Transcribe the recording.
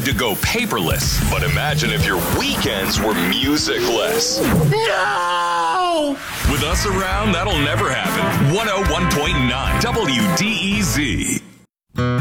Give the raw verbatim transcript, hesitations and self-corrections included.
to go paperless. But imagine if your weekends were musicless. No! With us around, that'll never happen. one oh one point nine W D E Z.